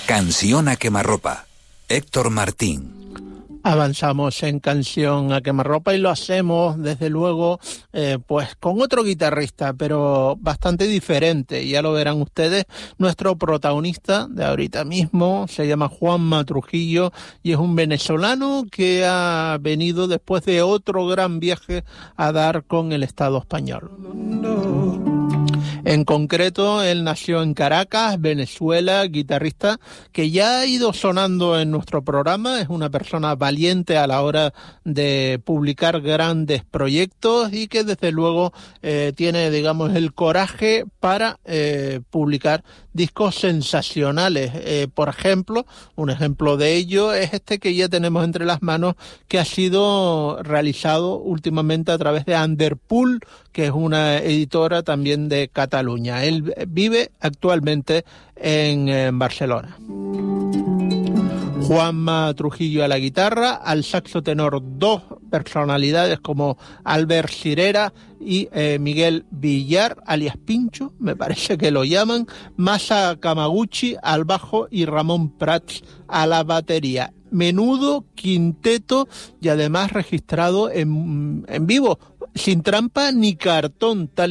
Canción a quemarropa. Héctor Martín. Avanzamos en Canción a quemarropa y lo hacemos, desde luego, pues con otro guitarrista, pero bastante diferente. Ya lo verán ustedes. Nuestro protagonista de ahorita mismo se llama Juanma Trujillo y es un venezolano que ha venido después de otro gran viaje a dar con el Estado español. En concreto, él nació en Caracas, Venezuela, guitarrista que ya ha ido sonando en nuestro programa. Es una persona valiente a la hora de publicar grandes proyectos y que desde luego tiene, digamos, el coraje para publicar discos sensacionales. Por ejemplo, un ejemplo de ello es este que ya tenemos entre las manos, que ha sido realizado últimamente a través de Underpool, que es una editora también de Cataluña. Él vive actualmente en Barcelona. Juanma Trujillo a la guitarra, al saxo tenor dos personalidades como Albert Sirera y Miguel Villar, alias Pincho, me parece que lo llaman, Masa Kamaguchi al bajo y Ramón Prats a la batería. Menudo quinteto y además registrado en vivo, sin trampa ni cartón, tal